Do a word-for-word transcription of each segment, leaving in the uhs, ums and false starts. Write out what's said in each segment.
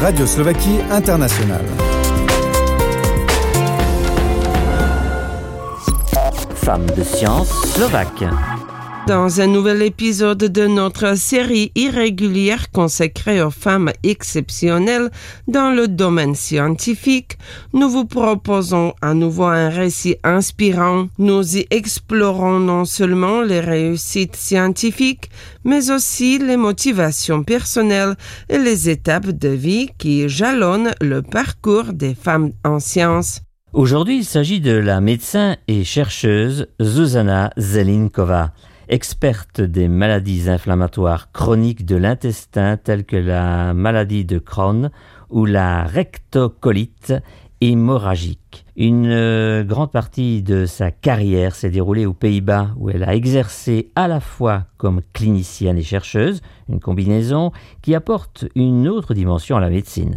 Radio Slovaquie Internationale. Femmes de science slovaque. Dans un nouvel épisode de notre série irrégulière consacrée aux femmes exceptionnelles dans le domaine scientifique, nous vous proposons à nouveau un récit inspirant. Nous y explorons non seulement les réussites scientifiques, mais aussi les motivations personnelles et les étapes de vie qui jalonnent le parcours des femmes en sciences. Aujourd'hui, il s'agit de la médecin et chercheuse Zuzana Zelinkova, experte des maladies inflammatoires chroniques de l'intestin telles que la maladie de Crohn ou la rectocolite hémorragique. Une euh, grande partie de sa carrière s'est déroulée aux Pays-Bas où elle a exercé à la fois comme clinicienne et chercheuse, une combinaison qui apporte une autre dimension à la médecine.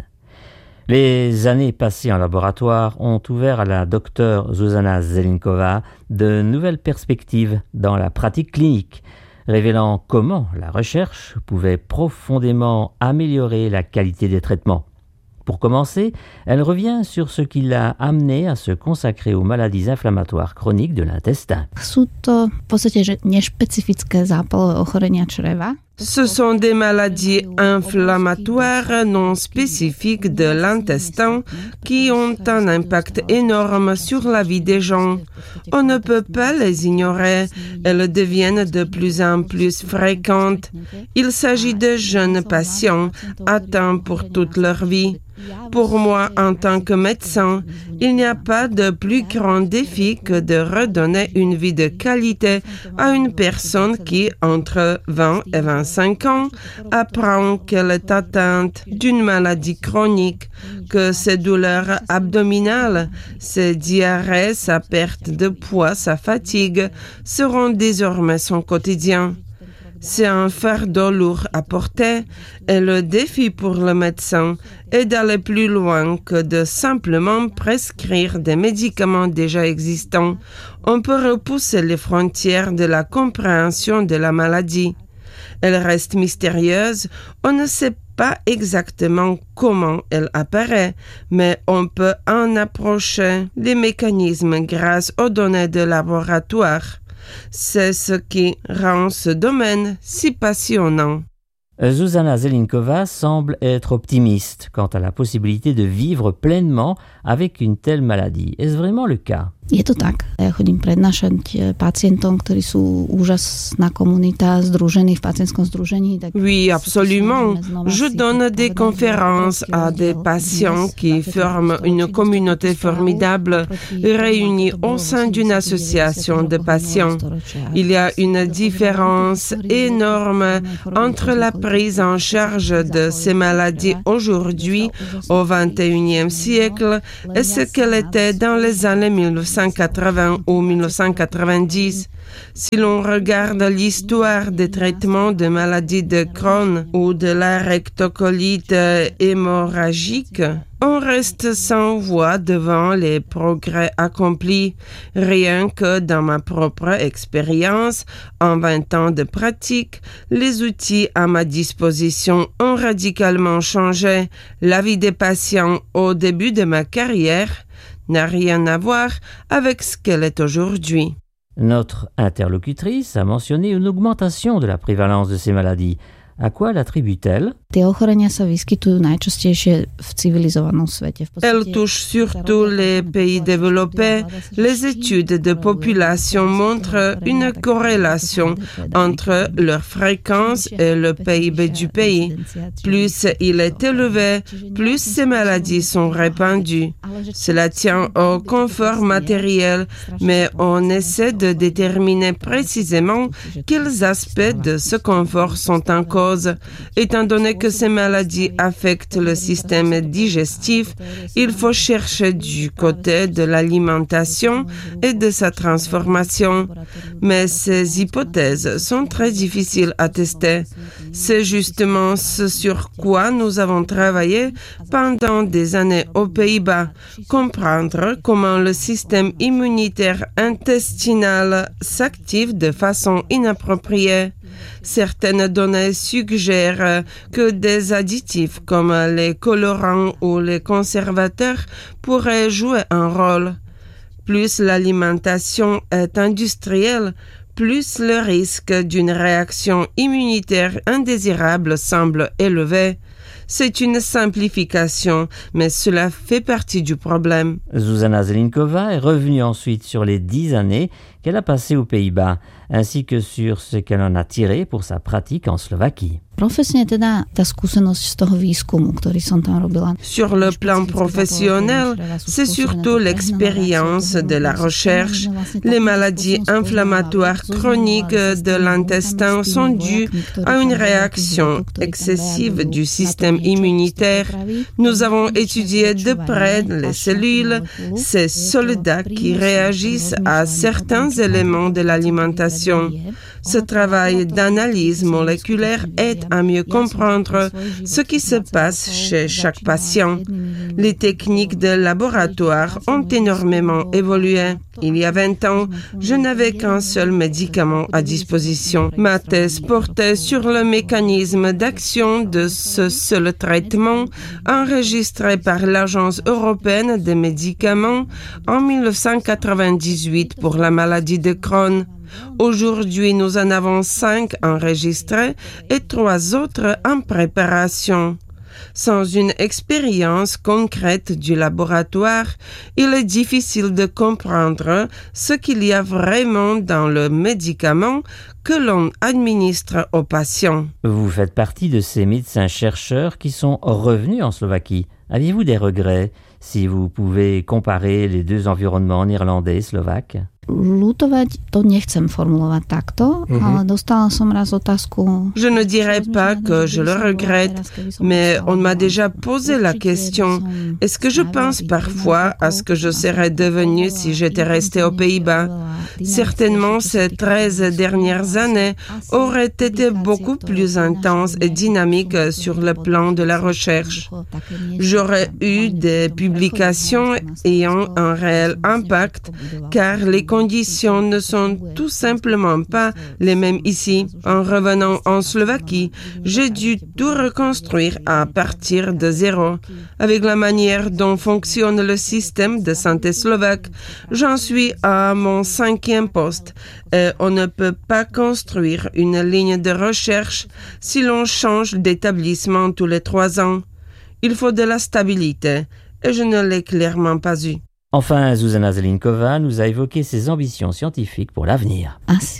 Les années passées en laboratoire ont ouvert à la docteure Zuzana Zelinkova de nouvelles perspectives dans la pratique clinique, révélant comment la recherche pouvait profondément améliorer la qualité des traitements. Pour commencer, elle revient sur ce qui l'a amenée à se consacrer aux maladies inflammatoires chroniques de l'intestin. Sú to v podstate že nešpecifické zápalové ochorenia čreva. Ce sont des maladies inflammatoires non spécifiques de l'intestin qui ont un impact énorme sur la vie des gens. On ne peut pas les ignorer. Elles deviennent de plus en plus fréquentes. Il s'agit de jeunes patients atteints pour toute leur vie. Pour moi, en tant que médecin, il n'y a pas de plus grand défi que de redonner une vie de qualité à une personne qui, entre vingt et vingt-cinq ans, apprend qu'elle est atteinte d'une maladie chronique, que ses douleurs abdominales, ses diarrhées, sa perte de poids, sa fatigue seront désormais son quotidien. C'est un fardeau lourd à porter et le défi pour le médecin est d'aller plus loin que de simplement prescrire des médicaments déjà existants. On peut repousser les frontières de la compréhension de la maladie. Elle reste mystérieuse, on ne sait pas exactement comment elle apparaît, mais on peut en approcher les mécanismes grâce aux données de laboratoire. C'est ce qui rend ce domaine si passionnant. Zuzana Zelinkova semble être optimiste quant à la possibilité de vivre pleinement avec une telle maladie. Est-ce vraiment le cas? Je to tak. Ja chodím prednášať pacientom, ktorí sú úžasná komunita združení v pacientskom združení. Oui, absolument. Je donne des conférences à des patients qui forment une communauté formidable réunie au sein d'une association de patients. Il y a une différence énorme entre la prise en charge de ces maladies aujourd'hui au vingt et unième siècle et ce qu'elle était dans les années mille neuf cent quatre-vingts ou mille neuf cent quatre-vingt-dix. Si l'on regarde l'histoire des traitements de maladies de Crohn ou de la rectocolite hémorragique, on reste sans voix devant les progrès accomplis. Rien que dans ma propre expérience, en vingt ans de pratique, les outils à ma disposition ont radicalement changé. La vie des patients au début de ma carrière n'a rien à voir avec ce qu'elle est aujourd'hui. Notre interlocutrice a mentionné une augmentation de la prévalence de ces maladies. À quoi l'attribue-t-elle? Tie ochorenia sa vyskytujú najčastejšie v civilizovanom svete. Elle touche surtout les pays développés. Les études de population montrent une corrélation entre leur fréquence et le P I B du pays. Plus il est élevé, plus ces maladies sont répandues. Cela tient au confort matériel, mais on essaie de déterminer précisément quels aspects de ce confort sont en cause. Étant donné que ces maladies affectent le système digestif, il faut chercher du côté de l'alimentation et de sa transformation. Mais ces hypothèses sont très difficiles à tester. C'est justement ce sur quoi nous avons travaillé pendant des années aux Pays-Bas. Comprendre comment le système immunitaire intestinal s'active de façon inappropriée. Certaines données suggèrent que des additifs comme les colorants ou les conservateurs pourraient jouer un rôle. Plus l'alimentation est industrielle, plus le risque d'une réaction immunitaire indésirable semble élevé. C'est une simplification, mais cela fait partie du problème. Zuzana Zelinkova est revenue ensuite sur les dix années qu'elle a passées aux Pays-Bas, ainsi que sur ce qu'elle en a tiré pour sa pratique en Slovaquie. Sur le plan professionnel, c'est surtout l'expérience de la recherche. Les maladies inflammatoires chroniques de l'intestin sont dues à une réaction excessive du système immunitaire. Nous avons étudié de près les cellules, ces soldats qui réagissent à certains éléments de l'alimentation. Ce travail d'analyse moléculaire aide à mieux comprendre ce qui se passe chez chaque patient. Les techniques de laboratoire ont énormément évolué. Il y a vingt ans, je n'avais qu'un seul médicament à disposition. Ma thèse portait sur le mécanisme d'action de ce seul traitement enregistré par l'Agence européenne des médicaments en dix-neuf cent quatre-vingt-dix-huit pour la maladie de Crohn. Aujourd'hui, nous en avons cinq enregistrés et trois autres en préparation. Sans une expérience concrète du laboratoire, il est difficile de comprendre ce qu'il y a vraiment dans le médicament que l'on administre aux patients. Vous faites partie de ces médecins-chercheurs qui sont revenus en Slovaquie. Aviez-vous des regrets si vous pouvez comparer les deux environnements néerlandais et slovaques? Ľutovať to nechcem formulovať takto, mm-hmm. ale dostala som raz otázku. Je ne dirais pas que je le regrette, mais on m'a déjà posé la question. Est-ce que je pense parfois à ce que je serais devenue si j'étais restée aux Pays-Bas? Certainement, ces treize dernières années auraient été beaucoup plus intenses et dynamiques sur le plan de la recherche. J'aurais eu des publications ayant un réel impact, car les conditions ne sont tout simplement pas les mêmes ici. En revenant en Slovaquie, j'ai dû tout reconstruire à partir de zéro. Avec la manière dont fonctionne le système de santé slovaque, j'en suis à mon cinquième poste et on ne peut pas construire une ligne de recherche si l'on change d'établissement tous les trois ans. Il faut de la stabilité et je ne l'ai clairement pas eu. Enfin, Zuzana Zelinkova nous a évoqué ses ambitions scientifiques pour l'avenir.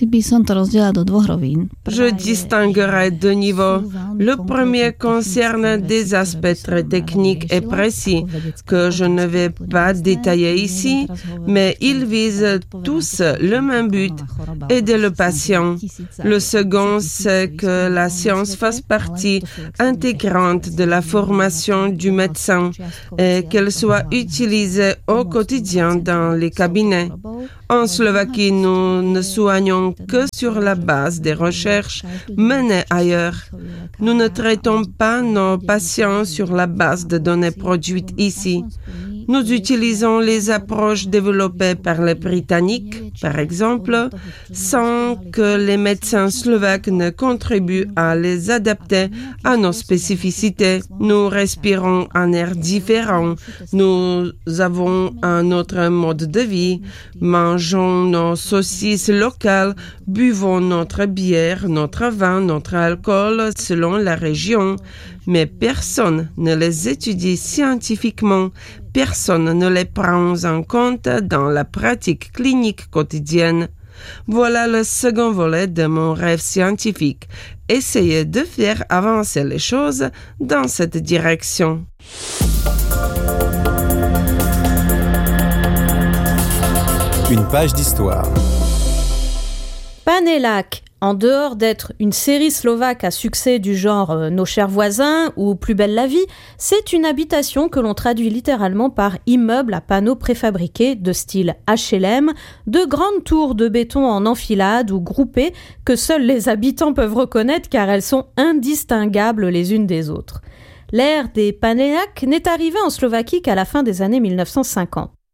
Je distinguerai deux niveaux. Le premier concerne des aspects très techniques et précis que je ne vais pas détailler ici, mais ils visent tous le même but, aider le patient. Le second, c'est que la science fasse partie intégrante de la formation du médecin et qu'elle soit utilisée au quotidien dans les cabinets. En Slovaquie, nous ne soignons que sur la base des recherches menées ailleurs. Nous ne traitons pas nos patients sur la base de données produites ici. Nous utilisons les approches développées par les Britanniques, par exemple, sans que les médecins slovaques ne contribuent à les adapter à nos spécificités. Nous respirons un air différent, nous avons un autre mode de vie, mangeons nos saucisses locales, buvons notre bière, notre vin, notre alcool selon la région. Mais personne ne les étudie scientifiquement, personne ne les prend en compte dans la pratique clinique quotidienne. Voilà le second volet de mon rêve scientifique. Essayer de faire avancer les choses dans cette direction. Une page d'histoire. Panélac, en dehors d'être une série slovaque à succès du genre euh, Nos chers voisins ou Plus belle la vie, c'est une habitation que l'on traduit littéralement par immeuble à panneaux préfabriqués de style H L M, de grandes tours de béton en enfilade ou groupées que seuls les habitants peuvent reconnaître car elles sont indistinguables les unes des autres. L'ère des Panélac n'est arrivée en Slovaquie qu'à la fin des années mille neuf cent cinquante.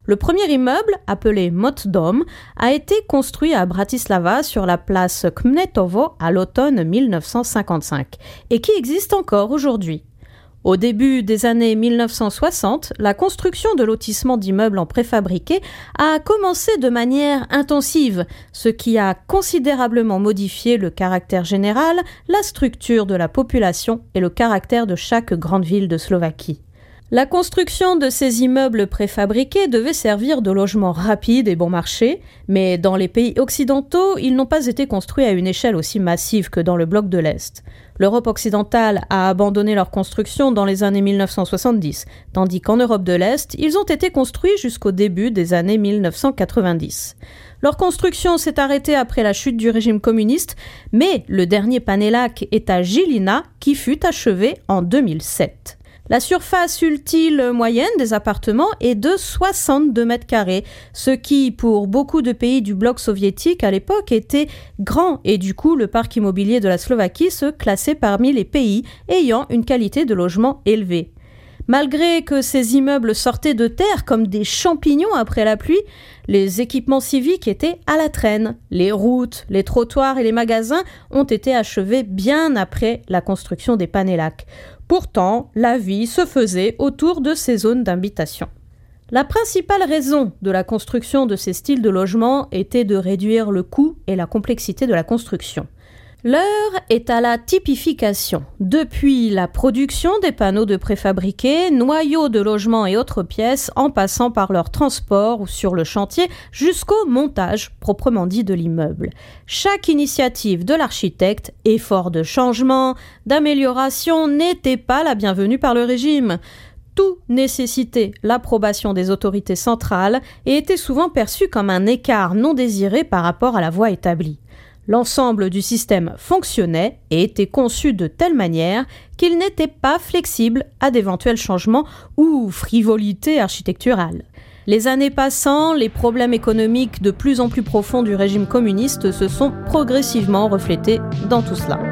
Le premier immeuble, appelé Motdom, a été construit à Bratislava sur la place Kmetovo à l'automne mille neuf cent cinquante-cinq et qui existe encore aujourd'hui. Au début des années mille neuf cent soixante, la construction de lotissements d'immeubles en préfabriqué a commencé de manière intensive, ce qui a considérablement modifié le caractère général, la structure de la population et le caractère de chaque grande ville de Slovaquie. La construction de ces immeubles préfabriqués devait servir de logement rapide et bon marché, mais dans les pays occidentaux, ils n'ont pas été construits à une échelle aussi massive que dans le bloc de l'Est. L'Europe occidentale a abandonné leur construction dans les années mille neuf cent soixante-dix, tandis qu'en Europe de l'Est, ils ont été construits jusqu'au début des années mille neuf cent quatre-vingt-dix. Leur construction s'est arrêtée après la chute du régime communiste, mais le dernier Panélac est à Žilina, qui fut achevé en deux mille sept. La surface utile moyenne des appartements est de soixante-deux mètres carrés, ce qui, pour beaucoup de pays du bloc soviétique à l'époque, était grand et du coup, le parc immobilier de la Slovaquie se classait parmi les pays ayant une qualité de logement élevée. Malgré que ces immeubles sortaient de terre comme des champignons après la pluie, les équipements civiques étaient à la traîne. Les routes, les trottoirs et les magasins ont été achevés bien après la construction des Panélac. Pourtant, la vie se faisait autour de ces zones d'habitation. La principale raison de la construction de ces styles de logement était de réduire le coût et la complexité de la construction. L'heure est à la typification. Depuis la production des panneaux de préfabriqués, noyaux de logements et autres pièces, en passant par leur transport ou sur le chantier, jusqu'au montage proprement dit de l'immeuble. Chaque initiative de l'architecte, effort de changement, d'amélioration, n'était pas la bienvenue par le régime. Tout nécessitait l'approbation des autorités centrales et était souvent perçu comme un écart non désiré par rapport à la voie établie. L'ensemble du système fonctionnait et était conçu de telle manière qu'il n'était pas flexible à d'éventuels changements ou frivolités architecturales. Les années passant, les problèmes économiques de plus en plus profonds du régime communiste se sont progressivement reflétés dans tout cela.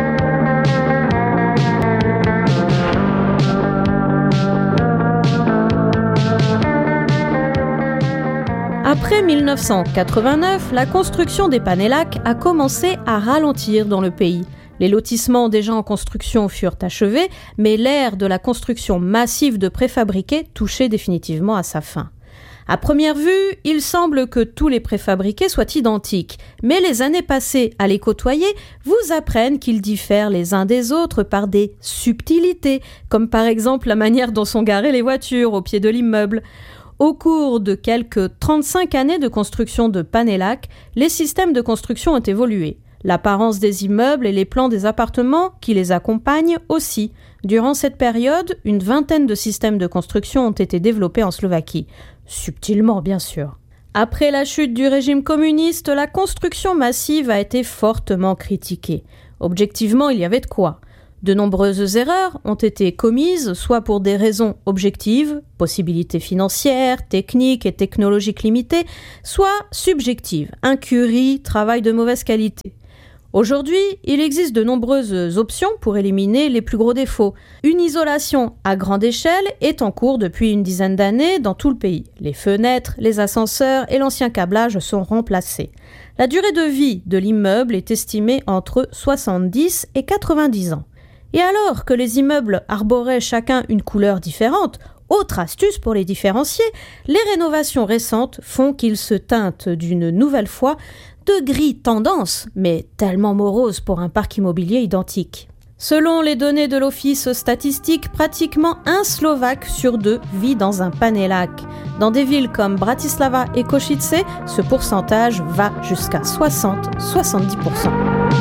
Après mille neuf cent quatre-vingt-neuf, la construction des Panélac a commencé à ralentir dans le pays. Les lotissements déjà en construction furent achevés, mais l'ère de la construction massive de préfabriqués touchait définitivement à sa fin. À première vue, il semble que tous les préfabriqués soient identiques, mais les années passées à les côtoyer vous apprennent qu'ils diffèrent les uns des autres par des subtilités, comme par exemple la manière dont sont garées les voitures au pied de l'immeuble. Au cours de quelques trente-cinq années de construction de Panélac, les systèmes de construction ont évolué. L'apparence des immeubles et les plans des appartements qui les accompagnent aussi. Durant cette période, une vingtaine de systèmes de construction ont été développés en Slovaquie. Subtilement, bien sûr. Après la chute du régime communiste, la construction massive a été fortement critiquée. Objectivement, il y avait de quoi. De nombreuses erreurs ont été commises, soit pour des raisons objectives, possibilités financières, techniques et technologiques limitées, soit subjectives, incurie, travail de mauvaise qualité. Aujourd'hui, il existe de nombreuses options pour éliminer les plus gros défauts. Une isolation à grande échelle est en cours depuis une dizaine d'années dans tout le pays. Les fenêtres, les ascenseurs et l'ancien câblage sont remplacés. La durée de vie de l'immeuble est estimée entre soixante-dix et quatre-vingt-dix ans. Et alors que les immeubles arboraient chacun une couleur différente, autre astuce pour les différencier, les rénovations récentes font qu'ils se teintent d'une nouvelle fois de gris tendance, mais tellement morose pour un parc immobilier identique. Selon les données de l'Office statistique, pratiquement un Slovaque sur deux vit dans un Panélac. Dans des villes comme Bratislava et Košice, ce pourcentage va jusqu'à soixante à soixante-dix pour cent.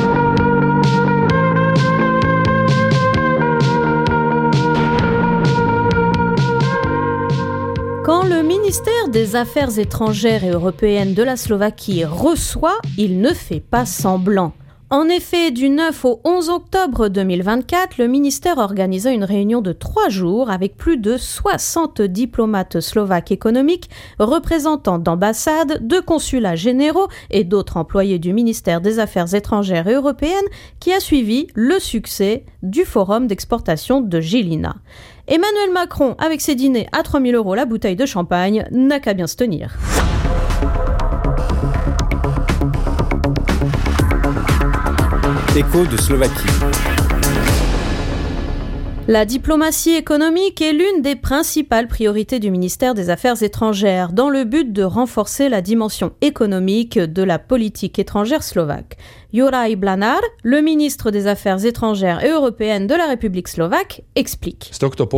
Quand le ministère des Affaires étrangères et européennes de la Slovaquie reçoit, il ne fait pas semblant. En effet, du neuf au onze octobre deux mille vingt-quatre, le ministère organisa une réunion de trois jours avec plus de soixante diplomates slovaques économiques, représentants d'ambassades, de consulats généraux et d'autres employés du ministère des Affaires étrangères et européennes, qui a suivi le succès du forum d'exportation de Žilina. Emmanuel Macron, avec ses dîners à trois mille euros la bouteille de champagne, n'a qu'à bien se tenir. Écho de Slovaquie. La diplomatie économique est l'une des principales priorités du ministère des Affaires étrangères, dans le but de renforcer la dimension économique de la politique étrangère slovaque. Juraj Blanár, le ministre des Affaires étrangères et européennes de la République slovaque, explique.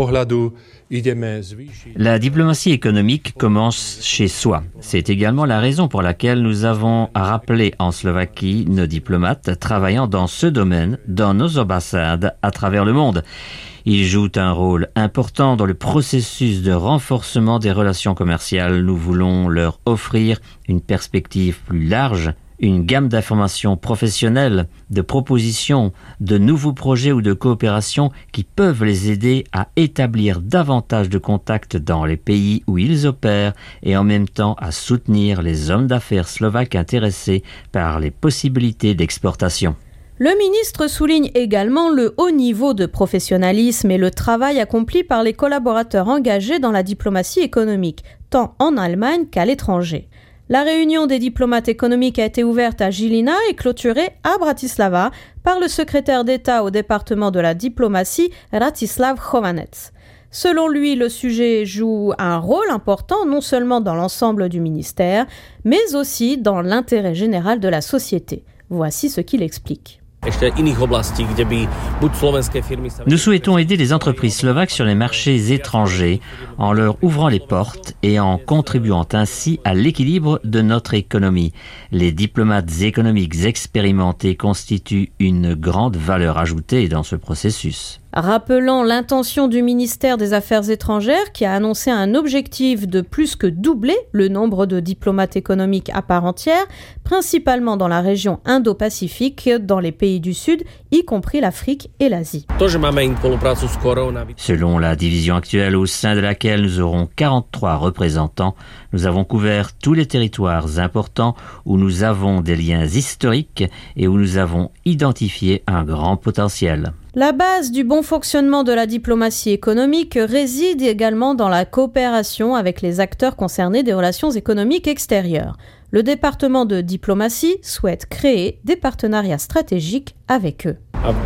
La diplomatie économique commence chez soi. C'est également la raison pour laquelle nous avons rappelé en Slovaquie nos diplomates travaillant dans ce domaine, dans nos ambassades à travers le monde. Ils jouent un rôle important dans le processus de renforcement des relations commerciales. Nous voulons leur offrir une perspective plus large, une gamme d'informations professionnelles, de propositions, de nouveaux projets ou de coopération qui peuvent les aider à établir davantage de contacts dans les pays où ils opèrent et en même temps à soutenir les hommes d'affaires slovaques intéressés par les possibilités d'exportation. Le ministre souligne également le haut niveau de professionnalisme et le travail accompli par les collaborateurs engagés dans la diplomatie économique, tant en Allemagne qu'à l'étranger. La réunion des diplomates économiques a été ouverte à Žilina et clôturée à Bratislava par le secrétaire d'État au département de la diplomatie, Ratislav Chovanec. Selon lui, le sujet joue un rôle important non seulement dans l'ensemble du ministère, mais aussi dans l'intérêt général de la société. Voici ce qu'il explique. Nous souhaitons aider les entreprises slovaques sur les marchés étrangers en leur ouvrant les portes et en contribuant ainsi à l'équilibre de notre économie. Les diplomates économiques expérimentés constituent une grande valeur ajoutée dans ce processus. Rappelant l'intention du ministère des Affaires étrangères qui a annoncé un objectif de plus que doubler le nombre de diplomates économiques à part entière, principalement dans la région Indo-Pacifique, dans les pays du Sud, y compris l'Afrique et l'Asie. Selon la division actuelle au sein de laquelle nous aurons quarante-trois représentants, nous avons couvert tous les territoires importants où nous avons des liens historiques et où nous avons identifié un grand potentiel. La base du bon fonctionnement de la diplomatie économique réside également dans la coopération avec les acteurs concernés des relations économiques extérieures. Le département de diplomatie souhaite créer des partenariats stratégiques avec eux.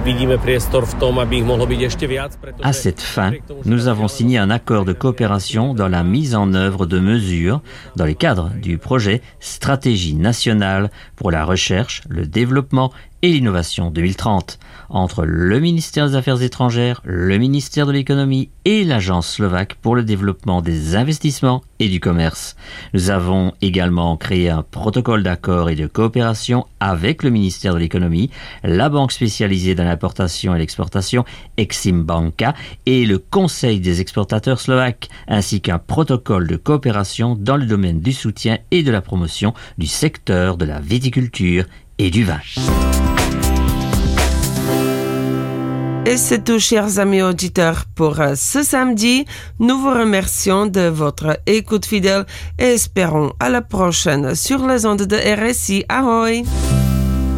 À cette fin, nous avons signé un accord de coopération dans la mise en œuvre de mesures dans le cadre du projet Stratégie nationale pour la recherche, le développement et l'innovation deux mille trente entre le ministère des Affaires étrangères, le ministère de l'économie et l'Agence slovaque pour le développement des investissements et du commerce. Nous avons également créé un protocole d'accord et de coopération avec le ministère de l'économie, la banque spécialisée dans l'importation et l'exportation Exim Banka et le Conseil des exportateurs slovaques, ainsi qu'un protocole de coopération dans le domaine du soutien et de la promotion du secteur de la viticulture et du vin. Et c'est tout, chers amis auditeurs, pour ce samedi. Nous vous remercions de votre écoute fidèle et espérons à la prochaine sur les ondes de R S I. Ahoy!